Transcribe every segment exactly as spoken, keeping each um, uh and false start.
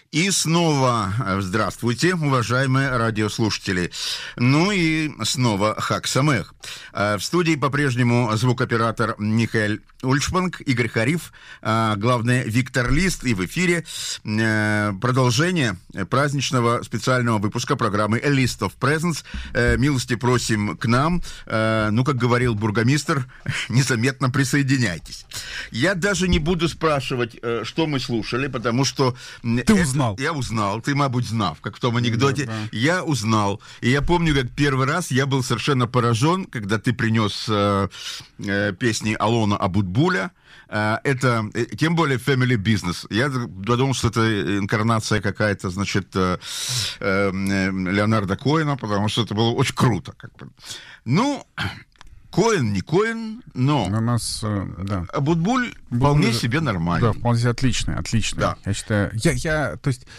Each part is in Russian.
И снова здравствуйте, уважаемые радиослушатели. Ну и снова Хаг Самех. В студии по-прежнему звукоператор Михаил Ульшпанг, Игорь Хариф, главное Виктор Лист. И в эфире продолжение праздничного специального выпуска программы List of Presents. Милости просим к нам. Ну, как говорил бургомистр, незаметно присоединяйтесь. Я даже не буду спрашивать, что мы слушали, потому что... Ты узнал. Я узнал, ты, мабуть, знав, как в том анекдоте. Да, да. Я узнал. И я помню, как первый раз я был совершенно поражен, когда ты принес э, э, песни Алона Абутбуля. Э, это, э, тем более, Family Business. Я подумал, что это инкарнация какая-то, значит, э, э, Леонарда Коэна, потому что это было очень круто. Как бы. Ну... Коэн, не Коэн, но у нас, да. Абутбуль вполне себе нормальный. Да, вполне себе отличный, отличный. Да. Я считаю, я, я, то есть,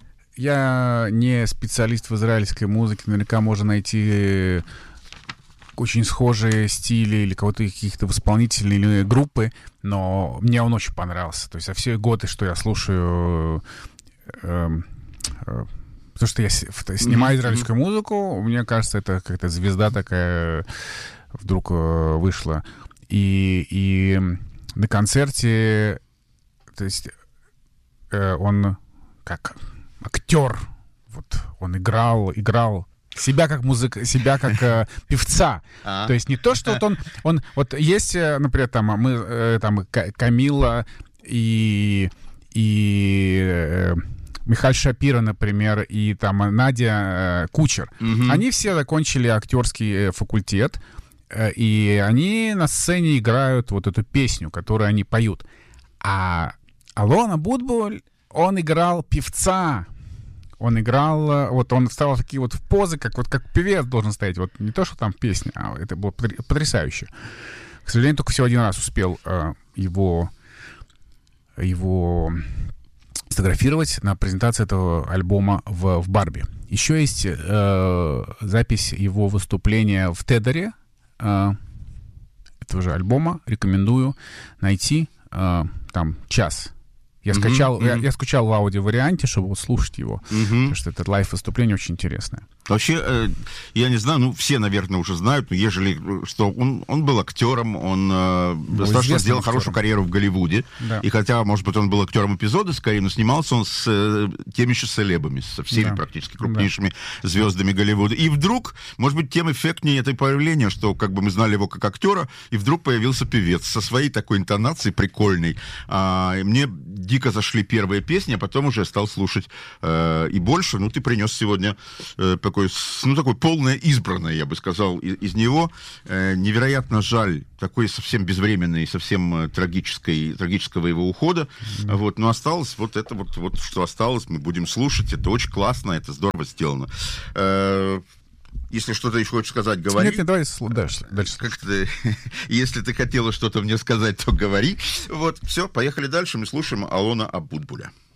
я не специалист в израильской музыке, наверняка можно найти очень схожие стили или кого-то каких-то исполнителей или группы, но мне он очень понравился. То есть, за все годы, что я слушаю... Э, э, потому что я снимаю израильскую музыку, мне кажется, это какая-то звезда такая... вдруг э, вышла. И, и на концерте, то есть э, он как актер, вот он играл, играл себя как музыка, себя как э, певца. То есть не то, что вот он, он вот есть, например, там мы э, там Камила и и э, Михаил Шапира, например, и там Надя э, Кучер. Mm-hmm. Они все закончили актерский факультет. И они на сцене играют вот эту песню, которую они поют. А Алон Абутбуль, он играл певца. Он играл... Вот он вставал в такие вот позы, как, вот, как певец должен стоять. Вот не то, что там песня, а это было потрясающе. К сожалению, только всего один раз успел э, его, его сфотографировать на презентации этого альбома в, в Барби. Еще есть э, запись его выступления в Тедере, Uh, этого же альбома. Рекомендую найти. Uh, там час. Я mm-hmm, скачал, mm-hmm. Я, я скачал в аудио-варианте, чтобы вот слушать его. Mm-hmm. Потому что это лайв-выступление очень интересное. Вообще, э, я не знаю, ну, все, наверное, уже знают, но ежели, что он, он был актером, он э, достаточно сделал актером. Хорошую карьеру в Голливуде. Да. И хотя, может быть, он был актером эпизода скорее, но снимался он с э, теми же селебами, со всеми да. практически крупнейшими да. звездами Голливуда. И вдруг, может быть, тем эффектнее это появление, что как бы мы знали его как актера, и вдруг появился певец со своей такой интонацией прикольной. А, и мне дико зашли первые песни, а потом уже стал слушать э, и больше. Ну, ты принес сегодня э, такой, ну, такой полное избранное, я бы сказал, из, из него. Э, невероятно жаль такой совсем безвременной, совсем э, трагической, трагического его ухода. Mm-hmm. Вот, но осталось вот это вот, вот, что осталось, мы будем слушать. Это очень классно, это здорово сделано. Э, Если что-то еще хочешь сказать, говори. Нет, нет, давай дальше. дальше. Как ты, если ты хотела что-то мне сказать, то говори. Вот, все, поехали дальше. Мы слушаем Алона Абутбуля.